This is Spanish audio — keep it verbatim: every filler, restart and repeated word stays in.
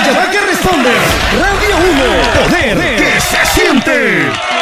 llamada que responde. Radio uno, poder que se siente.